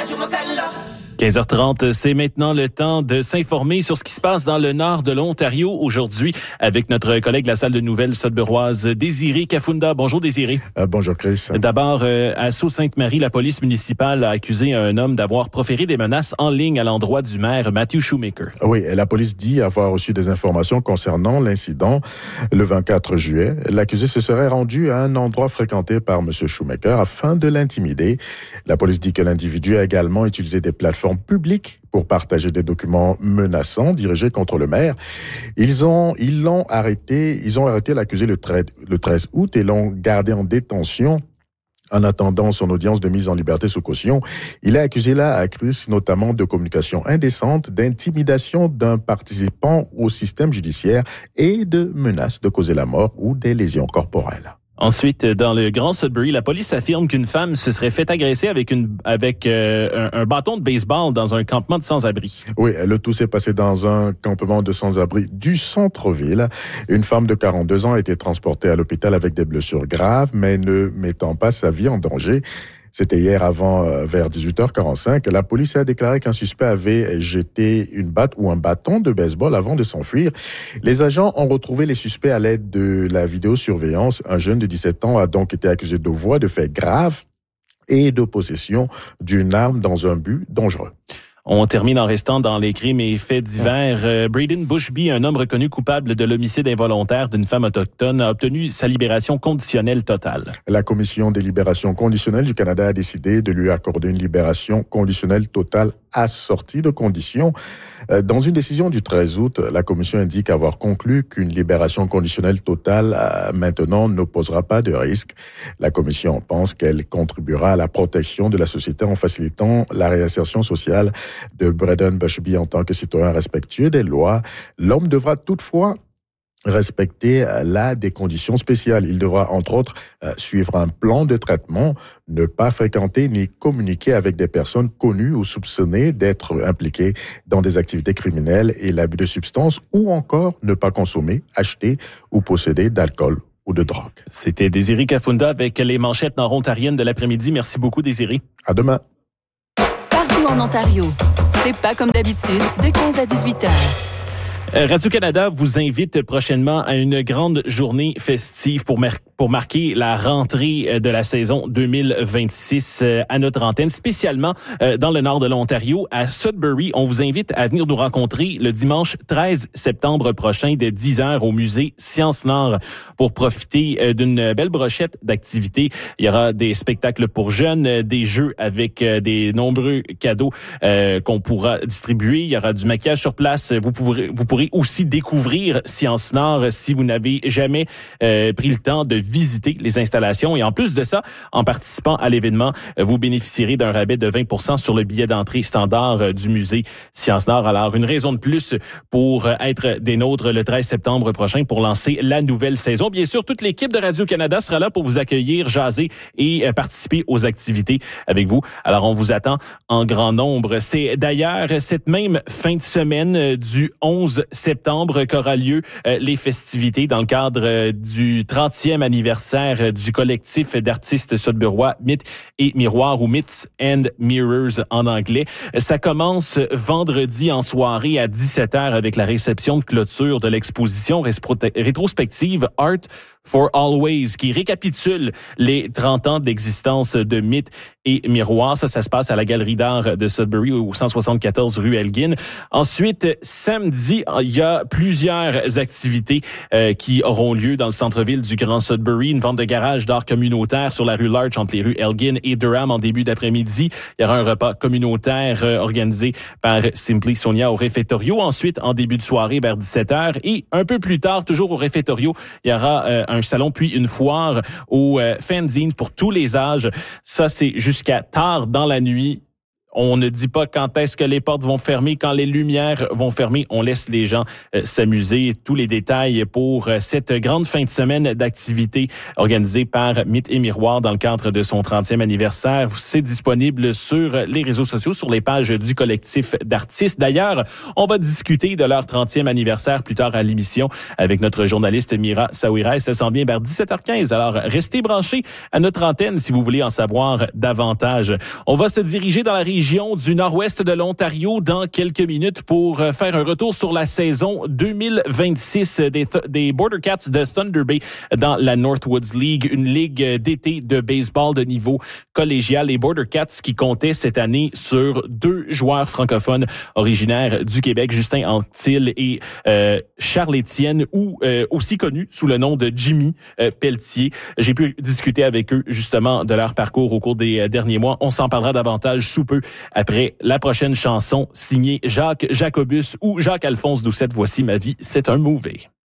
15h30, c'est maintenant le temps de s'informer sur ce qui se passe dans le nord de l'Ontario aujourd'hui avec notre collègue de la salle de nouvelles sudburoise, Désiré Kafunda. Bonjour Désiré. Bonjour Chris. D'abord, à Sault-Sainte-Marie, la police municipale a accusé un homme d'avoir proféré des menaces en ligne à l'endroit du maire Matthew Shoemaker. Oui, la police dit avoir reçu des informations concernant l'incident le 24 juillet. L'accusé se serait rendu à un endroit fréquenté par M. Shoemaker afin de l'intimider. La police dit que l'individu a également utilisé des plateformes publiques pour partager des documents menaçants dirigés contre le maire. Ils ont arrêté l'accusé le 13 août et l'ont gardé en détention en attendant son audience de mise en liberté sous caution. Il est accusé là à Chris notamment de communication indécente, d'intimidation d'un participant au système judiciaire et de menaces de causer la mort ou des lésions corporelles. Ensuite, dans le Grand Sudbury, la police affirme qu'une femme se serait fait agresser avec un bâton de baseball dans un campement de sans-abri. Oui, le tout s'est passé dans un campement de sans-abri du centre-ville. Une femme de 42 ans a été transportée à l'hôpital avec des blessures graves, mais ne mettant pas sa vie en danger. C'était hier vers 18h45. La police a déclaré qu'un suspect avait jeté une batte ou un bâton de baseball avant de s'enfuir. Les agents ont retrouvé les suspects à l'aide de la vidéosurveillance. Un jeune de 17 ans a donc été accusé de voies de faits graves et de possession d'une arme dans un but dangereux. On termine en restant dans les crimes et faits divers. Braden Bushby, un homme reconnu coupable de l'homicide involontaire d'une femme autochtone, a obtenu sa libération conditionnelle totale. La Commission des libérations conditionnelles du Canada a décidé de lui accorder une libération conditionnelle totale assortie de conditions. Dans une décision du 13 août, la Commission indique avoir conclu qu'une libération conditionnelle totale maintenant n'opposera pas de risque. La Commission pense qu'elle contribuera à la protection de la société en facilitant la réinsertion sociale de Braden Bushby en tant que citoyen respectueux des lois. L'homme devra toutefois respecter des conditions spéciales. Il devra, entre autres, suivre un plan de traitement, ne pas fréquenter ni communiquer avec des personnes connues ou soupçonnées d'être impliquées dans des activités criminelles et l'abus de substances, ou encore ne pas consommer, acheter ou posséder d'alcool ou de drogue. C'était Désiré Kafunda avec les manchettes nord-ontariennes de l'après-midi. Merci beaucoup, Désiré. À demain. Partout en Ontario, c'est pas comme d'habitude, de 15 à 18 heures. Radio-Canada vous invite prochainement à une grande journée festive pour marquer la rentrée de la saison 2026 à notre antenne, spécialement dans le nord de l'Ontario, à Sudbury. On vous invite à venir nous rencontrer le dimanche 13 septembre prochain de 10h au musée Sciences Nord pour profiter d'une belle brochette d'activités. Il y aura des spectacles pour jeunes, des jeux avec des nombreux cadeaux qu'on pourra distribuer. Il y aura du maquillage sur place. Vous pourrez aussi découvrir Sciences Nord si vous n'avez jamais pris le temps de visiter les installations. Et en plus de ça, en participant à l'événement, vous bénéficierez d'un rabais de 20% sur le billet d'entrée standard du musée Sciences Nord. Alors, une raison de plus pour être des nôtres le 13 septembre prochain pour lancer la nouvelle saison. Bien sûr, toute l'équipe de Radio-Canada sera là pour vous accueillir, jaser et participer aux activités avec vous. Alors, on vous attend en grand nombre. C'est d'ailleurs cette même fin de semaine du 11 septembre qu'aura lieu les festivités dans le cadre du 30e anniversaire du collectif d'artistes sudburois Mythes et Miroirs ou Myths and Mirrors en anglais. Ça commence vendredi en soirée à 17h avec la réception de clôture de l'exposition rétrospective Art for Always, qui récapitule les 30 ans d'existence de Mythes et Miroirs. Ça se passe à la Galerie d'art de Sudbury, au 174 rue Elgin. Ensuite, samedi, il y a plusieurs activités qui auront lieu dans le centre-ville du Grand Sudbury. Une vente de garage d'art communautaire sur la rue Larch entre les rues Elgin et Durham en début d'après-midi. Il y aura un repas communautaire organisé par Simply Sonia au réfectorio. Ensuite, en début de soirée, vers 17h. Et un peu plus tard, toujours au réfectorio, il y aura un salon puis une foire au fanzine pour tous les âges. Ça, c'est jusqu'à tard dans la nuit. On ne dit pas quand est-ce que les portes vont fermer, quand les lumières vont fermer. On laisse les gens s'amuser. Tous les détails pour cette grande fin de semaine d'activités organisée par Mythes et Miroirs dans le cadre de son 30e anniversaire. C'est disponible sur les réseaux sociaux, sur les pages du collectif d'artistes. D'ailleurs, on va discuter de leur 30e anniversaire plus tard à l'émission avec notre journaliste Mira Saouirès. Ça s'en vient vers 17h15. Alors, restez branchés à notre antenne si vous voulez en savoir davantage. On va se diriger dans la région région du nord-ouest de l'Ontario dans quelques minutes pour faire un retour sur la saison 2026 des Border Cats de Thunder Bay dans la Northwoods League, une ligue d'été de baseball de niveau collégial. Les Border Cats qui comptaient cette année sur 2 joueurs francophones originaires du Québec, Justin Anctil et Charles-Étienne, ou aussi connus sous le nom de Jimmy Pelletier. J'ai pu discuter avec eux justement de leur parcours au cours des derniers mois. On s'en parlera davantage sous peu après la prochaine chanson signée Jacques Jacobus ou Jacques-Alphonse Doucette. Voici Ma vie, c'est un movie.